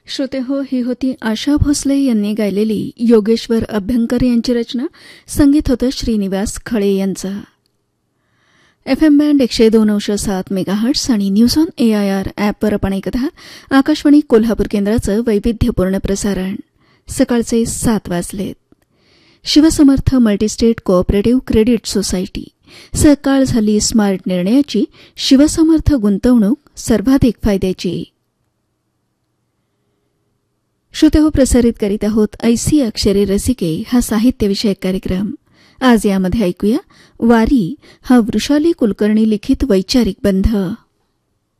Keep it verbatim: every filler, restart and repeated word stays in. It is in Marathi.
श्रोते हो, ही होती आशा भोसले यांनी गायलेली योगेश्वर अभ्यंकर यांची रचना. संगीत होतं श्रीनिवास खळे यांचं. एफ एम बँड एकशे दोन अंश सात मेगाहर्ट्स आणि news on A I R ॲपवर आपण ऐकत आहात आकाशवाणी कोल्हापूर केंद्राचं वैविध्यपूर्ण प्रसारण. सकाळचे सात वाजलेत. Shivsamarth multi-state cooperative credit society. सकाळ झाली स्मार्ट निर्णयाची, शिवसमर्थ गुंतवणूक सर्वाधिक फायद्याची. श्रोते हो, प्रसारित करीत आहोत ऐसी अक्षरे रसिके हा साहित्यविषयक कार्यक्रम. आज यामध्ये ऐकूया वारी हा वृषाली कुलकर्णी लिखित वैचारिक बंध.